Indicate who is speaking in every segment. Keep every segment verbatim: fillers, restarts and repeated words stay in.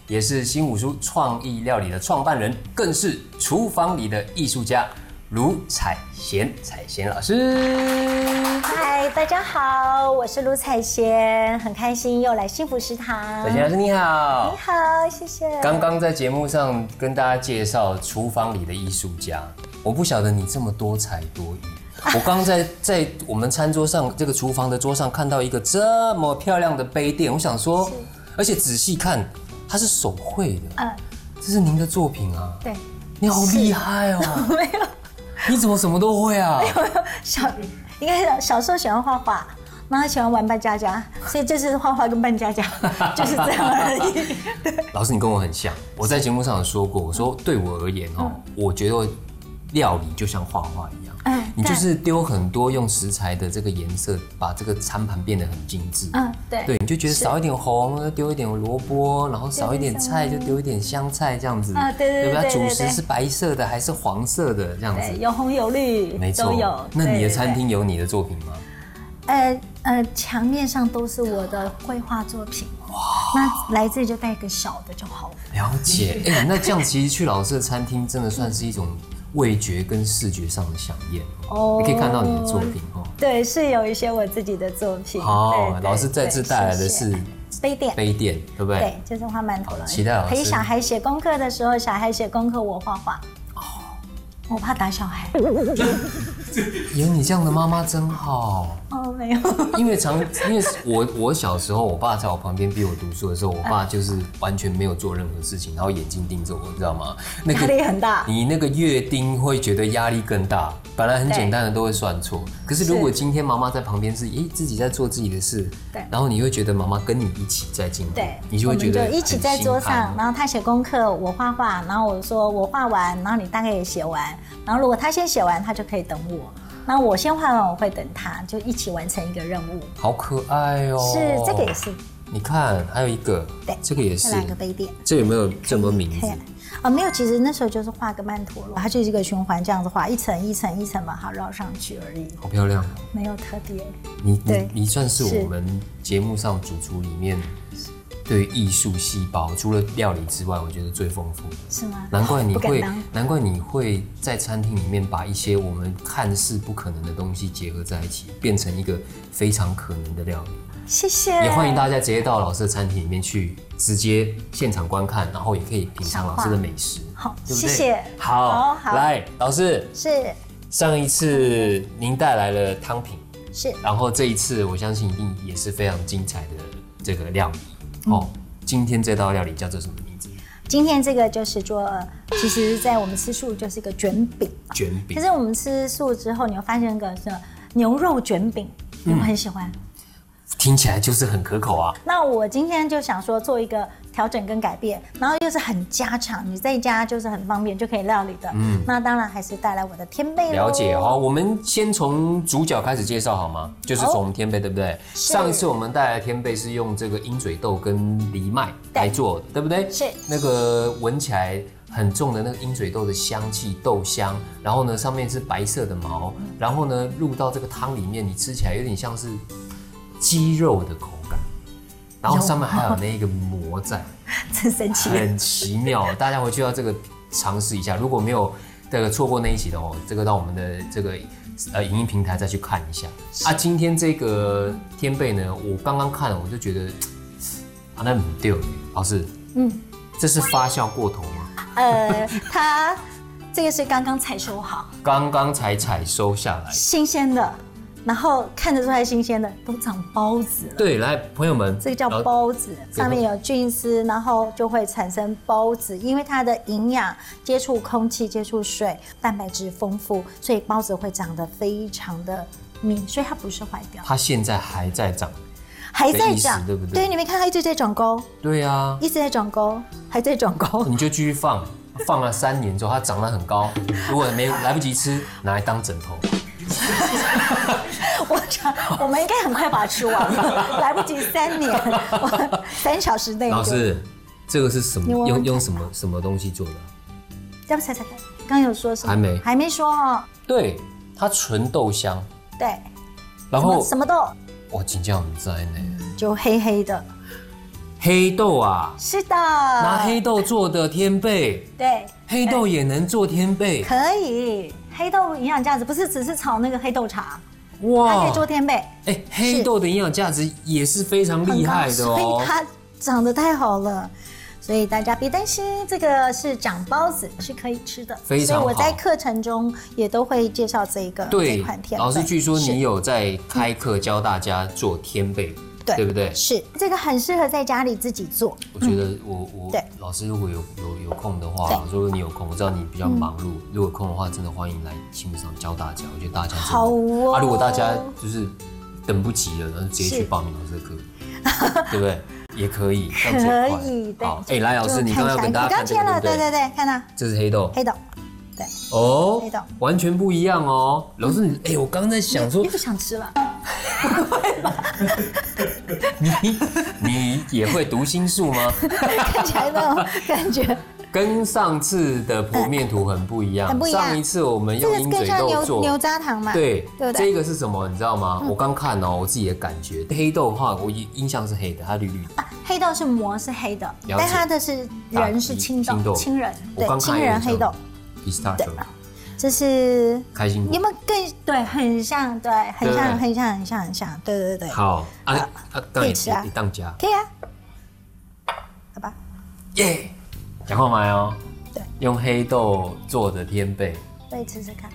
Speaker 1: 也是新武书创意料理的创办人，更是厨房里的艺术家卢采贤，采贤老师。
Speaker 2: 嗨，大家好，我是卢采贤，很开心又来幸福食堂。
Speaker 1: 采贤老师你好。
Speaker 2: 你好，谢谢。
Speaker 1: 刚刚在节目上跟大家介绍厨房里的艺术家，我不晓得你这么多才多艺。我刚刚在在我们餐桌上这个厨房的桌上看到一个这么漂亮的杯垫，我想说，而且仔细看，它是手绘的，嗯，这是您的作品啊？对，你好厉害哦！
Speaker 2: 没有，
Speaker 1: 你怎么什么都会啊？
Speaker 2: 没有，小应该小时候喜欢画画，然后喜欢玩扮家家，所以就是画画跟扮家家，就是这样而已。
Speaker 1: 老师，你跟我很像，我在节目上有说过，我说对我而言哦，嗯、我觉得料理就像画画一样。嗯，你就是丢很多用食材的这个颜色，把这个餐盘变得很精致。嗯，对，对，你就觉得少一点红，丢一点萝卜，然后少一点菜就丢一点香菜这样子。啊，对对对，对不对？主食是白色的还是黄色的这样子？
Speaker 2: 有红有绿，没错，都有。
Speaker 1: 那你的餐厅有你的作品吗？
Speaker 2: 呃呃，墙面上都是我的绘画作品。哇，那来这里就带个小的就好了。
Speaker 1: 了解，哎，那这样其实去老师的餐厅真的算是一种味觉跟视觉上的飨宴哦，你可以看到你的作品哦。
Speaker 2: 对，是有一些我自己的作品。
Speaker 1: 好，老师再次带来的是
Speaker 2: 杯垫，
Speaker 1: 杯垫对不对？
Speaker 2: 对，就是画馒头了。
Speaker 1: 期待老师
Speaker 2: 陪小孩写功课的时候，小孩写功课我画画。哦，我怕打小孩。
Speaker 1: 有你这样的妈妈真好。
Speaker 2: 哦，没有。
Speaker 1: 因为常因为我我小时候，我爸在我旁边逼我读书的时候，我爸就是完全没有做任何事情，然后眼睛盯着我，你知道吗？
Speaker 2: 那个压力很大。
Speaker 1: 你那个月盯会觉得压力更大。本来很简单的都会算错，可是如果今天妈妈在旁边是，诶，自己在做自己的事，对，然后你会觉得妈妈跟你一起在进步，对，你就会觉得
Speaker 2: 就一起在桌上，然后他写功课，我画画，然后我说我画完，然后你大概也写完，然后如果他先写完，他就可以等我。然后我先画完，我会等他，就一起完成一个任务。
Speaker 1: 好可爱哦！
Speaker 2: 是，这个也是。
Speaker 1: 你看，还有一个，对，这个也是。
Speaker 2: 两个杯垫。
Speaker 1: 这有没有这么名字？
Speaker 2: 啊、哦，没有，其实那时候就是画个曼陀罗，它就是一个循环这样子画，一层一层一层把它绕上去而已。
Speaker 1: 好漂亮，
Speaker 2: 没有特别。
Speaker 1: 你你你算是我们节目上主厨里面对艺术细胞，除了料理之外，我觉得最丰富的。
Speaker 2: 是吗？
Speaker 1: 难怪你会，难怪你会在餐厅里面把一些我们看似不可能的东西结合在一起，变成一个非常可能的料理。
Speaker 2: 谢谢。
Speaker 1: 也欢迎大家直接到老师的餐厅里面去，直接现场观看，然后也可以品尝老师的美食。
Speaker 2: 好，
Speaker 1: 对不对？
Speaker 2: 谢谢。
Speaker 1: 好，好，来，老师
Speaker 2: 是
Speaker 1: 上一次您带来了汤品，
Speaker 2: 是，
Speaker 1: 然后这一次我相信一定也是非常精彩的这个料理。哦，今天这道料理叫做什么名字？
Speaker 2: 今天这个就是做，其实，在我们吃素就是一个卷饼。
Speaker 1: 卷饼。
Speaker 2: 可是我们吃素之后，你会发现一个是牛肉卷饼，你们很喜欢。
Speaker 1: 听起来就是很可口啊。
Speaker 2: 那我今天就想说做一个调整跟改变，然后又是很家常，你在家就是很方便就可以料理的。嗯，那当然还是带来我的天贝咯。
Speaker 1: 了解哦，我们先从主角开始介绍好吗？就是从天贝，对不对？上一次我们带来的天贝是用这个鹰嘴豆跟藜麦来做的， 对, 对不对？
Speaker 2: 是。
Speaker 1: 那个闻起来很重的那个鹰嘴豆的香气，豆香，然后呢上面是白色的毛，然后呢入到这个汤里面，你吃起来有点像是鸡肉的口感，然后上面还有那个膜在，
Speaker 2: 真神奇，
Speaker 1: 很奇妙。大家回去要这个尝试一下，如果没有这个错过那一集的哦，这个到我们的这个呃影音平台再去看一下。啊，今天这个天贝呢，我刚刚看了，我就觉得啊，那很对，老师，嗯，这是发酵过头吗？
Speaker 2: 呃，它这个是刚刚采收好，
Speaker 1: 刚刚才采收下来，
Speaker 2: 新鲜的。然后看得出来新鲜的都长孢子了。
Speaker 1: 对，来朋友们，
Speaker 2: 这个叫孢子，上面有菌丝，然后就会产生孢子，因为它的营养接触空气、接触水，蛋白质丰富，所以孢子会长得非常的密，所以它不是坏掉。
Speaker 1: 它现在还在长，
Speaker 2: 还在长，
Speaker 1: 对不对？
Speaker 2: 对，你没看它一直在长高。
Speaker 1: 对啊，
Speaker 2: 一直在长高，还在长高，
Speaker 1: 你就继续放，放了三年之后，它长得很高，如果没来不及吃，拿来当枕头。
Speaker 2: 我想我们应该很快把它吃完了，来不及三年，三小时内。
Speaker 1: 老师，这个是什么？用用什么什么东西做的？
Speaker 2: 要不猜猜看？刚有说什么？
Speaker 1: 还没，
Speaker 2: 还没说哦。
Speaker 1: 对，它纯豆香。
Speaker 2: 对。
Speaker 1: 然后
Speaker 2: 什么豆？
Speaker 1: 我真叫不知道呢。
Speaker 2: 就黑黑的。
Speaker 1: 黑豆啊，
Speaker 2: 是的，
Speaker 1: 拿黑豆做的天贝，
Speaker 2: 对，
Speaker 1: 黑豆也能做天贝，
Speaker 2: 可以。黑豆营养价值不是只是炒那个黑豆茶，哇，它可以做天贝。
Speaker 1: 哎，黑豆的营养价值也是非常厉害的哦，
Speaker 2: 所以它长得太好了。所以大家别担心，这个是长包子，是可以吃的。
Speaker 1: 非常好。
Speaker 2: 所以我在课程中也都会介绍这一个这款天贝。
Speaker 1: 老师，据说你有在开课教大家做天贝，对对不对？
Speaker 2: 是，这个很适合在家里自己做。
Speaker 1: 我觉得我我老师如果有有有空的话，如果你有空，我知道你比较忙碌，如果有空的话，真的欢迎来新竹上教大家。我觉得大家
Speaker 2: 好哦。
Speaker 1: 啊，如果大家就是等不及了，然后直接去报名老师的课，对不对？也可以，
Speaker 2: 可以，对。
Speaker 1: 好，哎，来，老师，你刚刚要跟大家看这个，
Speaker 2: 对对对，看到，
Speaker 1: 这是黑豆，
Speaker 2: 黑豆，对，
Speaker 1: 哦，
Speaker 2: 黑豆，
Speaker 1: 完全不一样哦。老师，你，哎，我刚刚在想说，
Speaker 2: 你不想吃了？
Speaker 1: 不会吧？你你也会读心术吗？
Speaker 2: 看起来那种感觉。
Speaker 1: 跟上次的剖面图很不一样，
Speaker 2: 很不一样。
Speaker 1: 上一次我们用鹰嘴豆做
Speaker 2: 牛轧糖嘛，
Speaker 1: 对，对不对？这个是什么？你知道吗？我刚看哦，我自己的感觉，黑豆的话，我印象是黑的，它绿绿的。
Speaker 2: 黑豆是膜是黑的，但它的是仁是青豆，青仁，
Speaker 1: 对，
Speaker 2: 青仁黑豆。
Speaker 1: 对，
Speaker 2: 这是
Speaker 1: 开心果。
Speaker 2: 有没有更对？很像，对，很像，很像，很像，很像，对对对。
Speaker 1: 好啊啊，
Speaker 2: 可以吃啊，
Speaker 1: 你当家
Speaker 2: 可以啊，好吧，
Speaker 1: 耶。赶快买哦！
Speaker 2: 对，
Speaker 1: 用黑豆做的天贝，
Speaker 2: 可以吃吃看。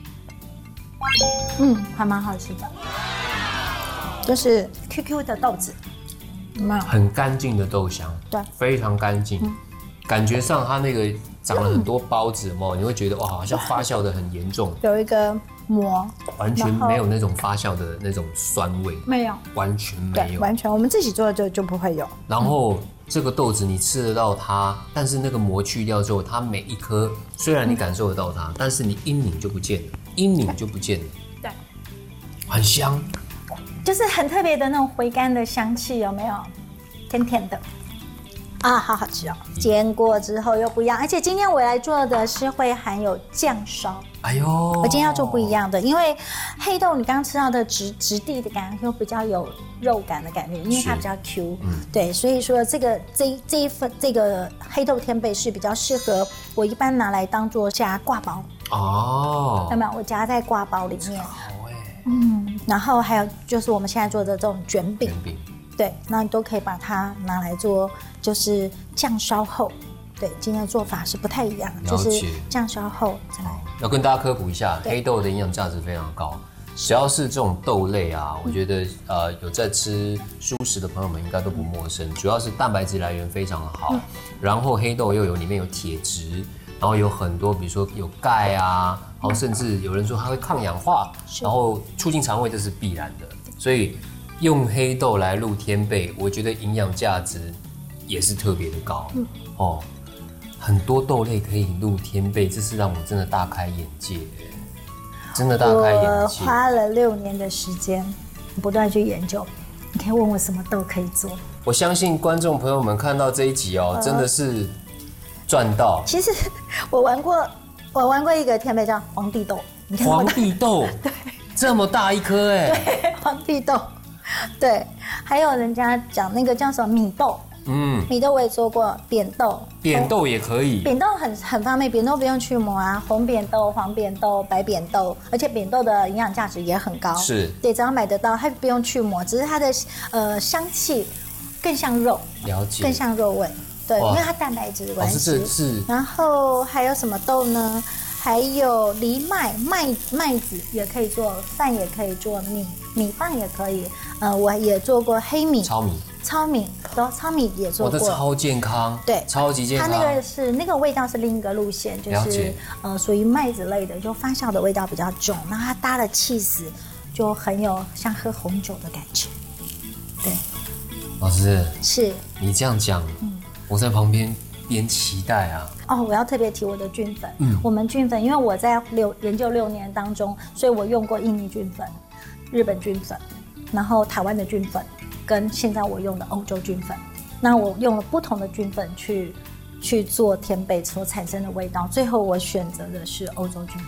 Speaker 2: 嗯，还蛮好吃的，就是 Q Q 的豆子，有没有？
Speaker 1: 很干净的豆香，
Speaker 2: 对，
Speaker 1: 非常干净。嗯、感觉上它那个长了很多孢子，有没有？你会觉得哇，好像发酵的很严重。
Speaker 2: 有一个膜，
Speaker 1: 完全没有那种发酵的那种酸味，
Speaker 2: 没有，
Speaker 1: 完全没有，
Speaker 2: 完全我们自己做的就就不会有。
Speaker 1: 然后。这个豆子你吃得到它，但是那个膜去掉之后，它每一颗虽然你感受得到它，但是你阴拧就不见了，阴拧就不见了。
Speaker 2: 对，
Speaker 1: 很香，
Speaker 2: 就是很特别的那种回甘的香气，有没有？甜甜的啊，好好吃哦！煎过之后又不一样，而且今天我来做的是会含有酱烧。
Speaker 1: 哎呦，
Speaker 2: 我今天要做不一样的，因为黑豆你刚刚吃到的质质地的感觉又比较有肉感的感觉，因为它比较 Q，嗯，对，所以说这个这这一份这个黑豆天贝是比较适合我一般拿来当做夹挂包哦，有没有？我夹在挂包里面，好哎，嗯，然后还有就是我们现在做的这种卷饼，卷饼，对，那你都可以把它拿来做，就是酱烧后。对，今天的做法是不太一样，就是酱烧后再来。
Speaker 1: 要跟大家科普一下，黑豆的营养价值非常高。只要是这种豆类啊，我觉得呃有在吃蔬食的朋友们应该都不陌生。主要是蛋白质来源非常好，嗯、然后黑豆又有里面有铁质，然后有很多比如说有钙啊，然后甚至有人说它会抗氧化，然后促进肠胃，这是必然的。所以用黑豆来入天贝，我觉得营养价值也是特别的高、嗯、哦。很多豆类可以入天贝，这是让我真的大开眼界，真的大开眼界。
Speaker 2: 我花了六年的时间，不断去研究。你可以问我什么豆可以做？
Speaker 1: 我相信观众朋友们看到这一集哦，呃、真的是赚到。
Speaker 2: 其实我玩过，我玩过一个天贝叫皇帝豆。
Speaker 1: 你看皇帝豆，对，这么大一颗哎，
Speaker 2: 对，皇帝豆，对，还有人家讲那个叫什么米豆。嗯，米豆我也做过，扁豆，
Speaker 1: 扁豆也可以，
Speaker 2: 扁豆很很方便，扁豆不用去磨啊，红扁豆、黄扁豆、白扁豆，而且扁豆的营养价值也很高，
Speaker 1: 是，
Speaker 2: 对，只要买得到，它不用去磨，只是它的呃香气更像肉，
Speaker 1: 了解，
Speaker 2: 更像肉味，对，因为它蛋白质的关系，
Speaker 1: 是是。
Speaker 2: 然后还有什么豆呢？还有藜麦、麦麦子也可以做，饭也可以做，米米饭也可以。呃，我也做过黑米、
Speaker 1: 糙米、
Speaker 2: 糙米，都糙米也做过。
Speaker 1: 我的超健康，
Speaker 2: 对，
Speaker 1: 超级健康。
Speaker 2: 它那个是那个味道是另一个路线，就是呃属于麦子类的，就发酵的味道比较重。那它搭了起司，就很有像喝红酒的感觉。对，
Speaker 1: 老师，
Speaker 2: 是
Speaker 1: 你这样讲，嗯、我在旁边。边期待啊！
Speaker 2: 哦，我要特别提我的菌粉。嗯，我们菌粉，因为我在六研究六年当中，所以我用过印尼菌粉、日本菌粉，然后台湾的菌粉，跟现在我用的欧洲菌粉。那我用了不同的菌粉去去做天贝所产生的味道，最后我选择的是欧洲菌粉。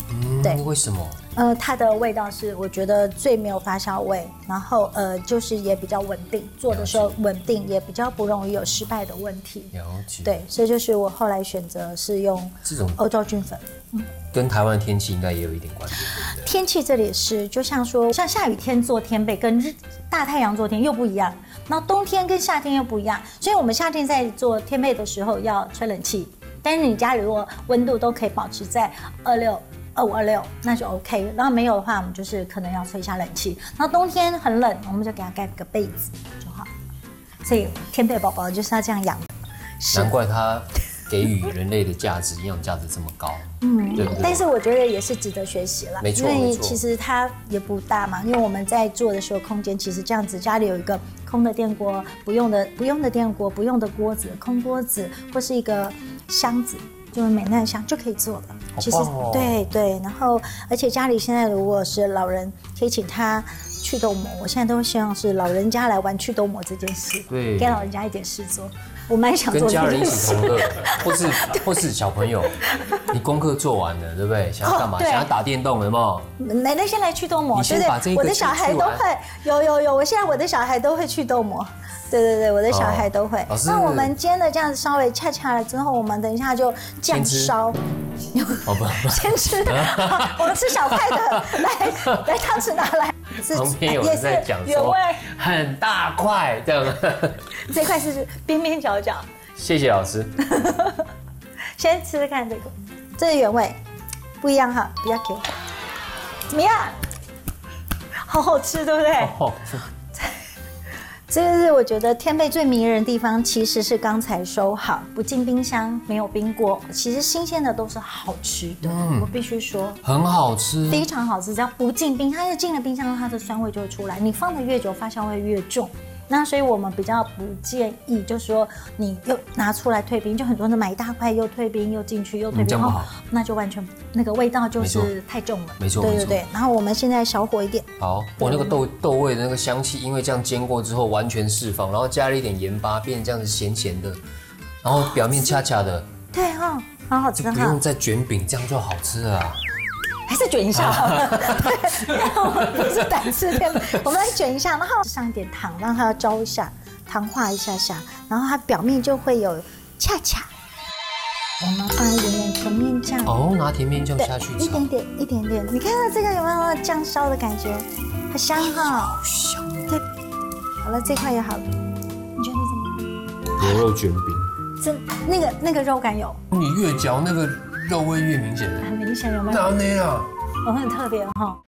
Speaker 1: 嗯，
Speaker 2: 对，
Speaker 1: 为什么？
Speaker 2: 呃，它的味道是我觉得最没有发酵味，然后呃，就是也比较稳定，做的时候稳定，也比较不容易有失败的问题。
Speaker 1: 了解。
Speaker 2: 对，所以就是我后来选择是用
Speaker 1: 这种
Speaker 2: 欧洲菌粉。
Speaker 1: 嗯，跟台湾的天气应该也有一点关系，对不对？
Speaker 2: 天气这里是，就像说，像下雨天做天贝跟日大太阳做天又不一样，然后冬天跟夏天又不一样，所以我们夏天在做天贝的时候要吹冷气，但是你家里如果温度都可以保持在二六。二五二六那就 OK， 然后没有的话，我们就是可能要吹一下冷气。然后冬天很冷，我们就给它盖个被子就好。所以天贝宝宝就是要这样养的。
Speaker 1: 难怪它给予人类的价值、营养价值这么高，嗯，对不对？
Speaker 2: 但是我觉得也是值得学习啦，
Speaker 1: 没错，
Speaker 2: 因为其实它也不大嘛，因为我们在做的时候，空间其实这样子，家里有一个空的电锅，不用的不用的电锅，不用的锅子，空锅子或是一个箱子。就是美奈箱就可以做了，
Speaker 1: 其实、哦、
Speaker 2: 对对，然后而且家里现在如果是老人，可以请他祛痘膜，我现在都希望是老人家来玩祛痘膜这件事，
Speaker 1: 对，
Speaker 2: 给老人家一点事做，我蛮想做
Speaker 1: 跟家人一起同乐，或是或是小朋友，你功课做完了，对不对？想要干嘛？哦、想要打电动，有没有？
Speaker 2: 奶奶先来祛痘膜，
Speaker 1: 你先把这个
Speaker 2: 我的小孩都会，有有有，我现在我的小孩都会祛痘膜。对对对，我的小孩都会。
Speaker 1: 哦、
Speaker 2: 那我们煎的这样子稍微恰恰了之后，我们等一下就酱烧。
Speaker 1: 好吧，
Speaker 2: 先吃，我们吃小块的，来来汤匙拿来。
Speaker 1: 旁边有人在讲说很大块这样。
Speaker 2: 这块是边边角角。
Speaker 1: 谢谢老师。
Speaker 2: 先吃吃看这个，这是原味，不一样哈，比较 Q。怎么样？好好吃，对不对？
Speaker 1: 哦
Speaker 2: 这个是我觉得天贝最迷人的地方，其实是刚才收好，不进冰箱，没有冰过，其实新鲜的都是好吃的，嗯、我必须说，
Speaker 1: 很好吃，
Speaker 2: 非常好吃。只要不进冰，它是进了冰箱，它的酸味就会出来，你放的越久，发酵会越重。那所以我们比较不建议，就是说你又拿出来退冰，就很多人买一大块又退冰又进去又退冰，
Speaker 1: 这样不好，
Speaker 2: 那就完全那个味道就是太重了。
Speaker 1: 没错，
Speaker 2: 对对对。然后我们现在小火一点。
Speaker 1: 好，我那个豆豆味的那个香气，因为这样煎过之后完全释放，然后加了一点盐巴，变成这样子咸咸的，然后表面恰恰的。
Speaker 2: 对哈、哦，好好吃哈。
Speaker 1: 不用再卷饼，这样就好吃了啊。
Speaker 2: 还是卷一下好了，我们不是胆吃天，我们来卷一下，然后上一点糖，让它招一下，糖化一下下，然后它表面就会有恰恰。我们放一点点甜面酱，
Speaker 1: 哦，拿甜面酱下去炒，
Speaker 2: 一点点，一点点。你看到这个有没有酱烧的感觉？好香哈、哦，
Speaker 1: 好香。
Speaker 2: 对，好了，这块也好了，你觉得怎么样？
Speaker 1: 牛肉卷饼，
Speaker 2: 这那个那个肉感有，
Speaker 1: 你越嚼那个肉味越明显，
Speaker 2: 很明显有没有？
Speaker 1: 哪里啊？
Speaker 2: 我很特别哈。